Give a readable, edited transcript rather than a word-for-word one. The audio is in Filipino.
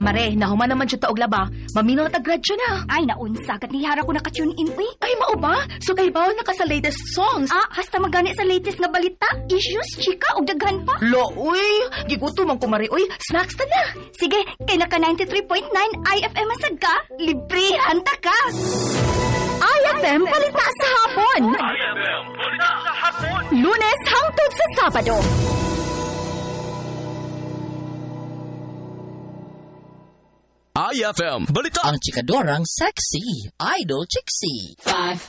Mare, nahuman naman siya taog laba. Maminaw na tag-grad siya na. Ay, naunsa. Gatnihara ko nakatune in, uy. Ay, mao ba? So kay bawal na ka sa latest songs. Hasta magani sa latest nga balita. Issues, chika, ug daghan pa. Lo, uy. Giguto man kumari, uy. Snacks ta na. Sige, kay naka 93.9 IFM asag ka. Librihan ta ka. IFM balita sa hapon. IFM balita sa hapon. Lunes hangtod sa Sabado. IFM balita. Ang chikadorang sexy, Idol Chixie. 5,